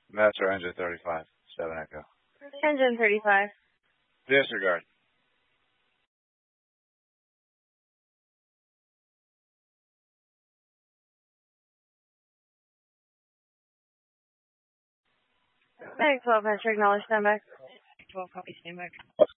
Master engine 35, 7 Echo. Engine 35. Disregard. Medic 12 has to acknowledge standby. 12, copy, stand by.